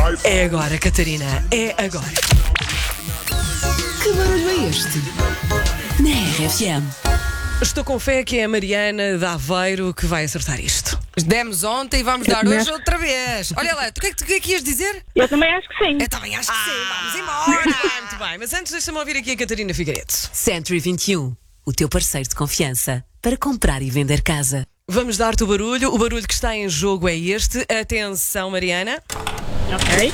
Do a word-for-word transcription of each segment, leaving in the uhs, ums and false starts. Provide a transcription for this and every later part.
É agora, Catarina, é agora. Que barulho é este? Na R F M. Estou com fé que é a Mariana de Aveiro que vai acertar isto. Demos ontem e vamos dar hoje outra vez. Olha lá, tu o que, é que, tu- o que é que ias dizer? Eu também acho que sim. Eu também acho que sim, vamos embora. Ah, muito bem, mas antes deixa-me ouvir aqui a Catarina Figueiredo. Century vinte e um, o teu parceiro de confiança para comprar e vender casa. Vamos dar-te o barulho. O barulho que está em jogo é este. Atenção, Mariana. Ok.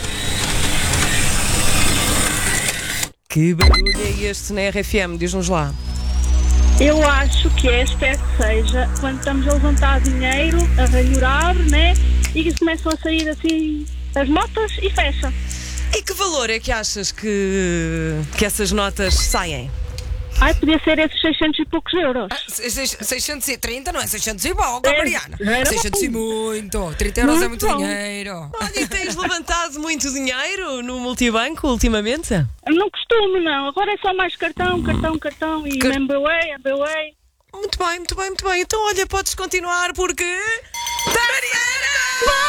Que barulho é este na R F M? Diz-nos lá. Eu acho que é, espero que seja, quando estamos a levantar dinheiro, a ranhorar, né? E começam a sair assim as notas e fecha. E que valor é que achas que, que essas notas saem? Ai, podia ser esses seiscentos e poucos euros. Ah, seis- seiscentos e trinta, não é seiscentos e pouco, É, Mariana. era seiscentos e bom. muito. trinta euros é muito Muito bom. dinheiro. Olha, e tens levantado muito dinheiro no multibanco ultimamente? Não costumo, não. Agora é só mais cartão, cartão, cartão e Car- M B A, M B A. Muito bem, muito bem, muito bem. Então, olha, podes continuar porque... Mariana!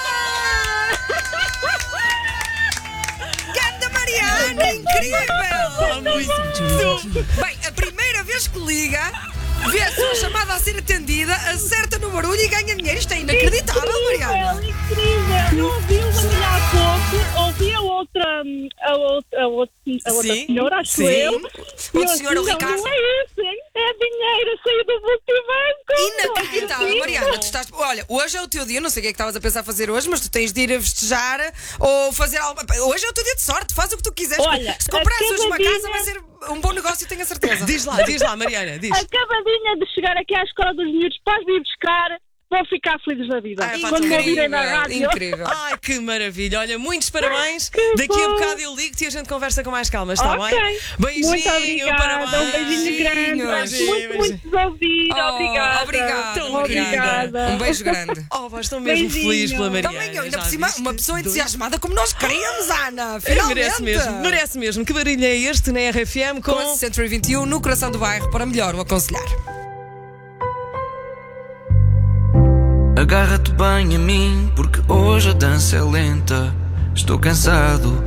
Ganda Mariana, incrível! Muito! Bem, a primeira vez que liga, vê a sua chamada a ser atendida, acerta no barulho e ganha dinheiro. Isto é inacreditável, Mariana. Incrível, incrível. Não ouvi o barulho há pouco, ouvi a outra, hum, a outra, a outra, a outra Sim, senhora, acho sim. eu. O E eu senhor, o assim, Ricardo. Não, não é isso, hein? É dinheiro sair do multibanco. Inacreditável, Não Mariana. Tu estás... Olha, hoje é o teu dia, não sei o que é que estavas a pensar fazer hoje, mas tu tens de ir a festejar ou fazer algo. Hoje é o teu dia de sorte, faz o que tu quiseres. Olha, se comprares a hoje uma cavadinha- casa, vai ser um bom negócio, tenho a certeza. Diz lá, diz lá, Mariana, diz. Acabadinha de chegar aqui à escola dos miúdos, podes vir buscar, vão ficar felizes da vida. Ai, pá, Quando me incrível, ouvirem na rádio. Incrível. Ai, que maravilha. Olha, muitos parabéns. Que Daqui a bom. bocado eu ligo-te e a gente conversa com mais calma, está Ok. bem? Beijinho, Muito obrigada. parabéns. Um beijinho grande. Beijinho, Muito, beijinho. muito desouvida. Oh, obrigada. obrigada, Tão Obrigada. Um beijo grande. Oh, pá, estou mesmo Beijinho. feliz pela Mariana. Também eu, ainda já por cima, viste? uma pessoa Dois- entusiasmada como nós queríamos, Ana. É, Finalmente. merece mesmo, merece mesmo. Que barulho é este na R F M com... Com a Century vinte e um no coração do bairro para melhor o aconselhar. Agarra-te bem a mim, porque hoje a dança é lenta. Estou cansado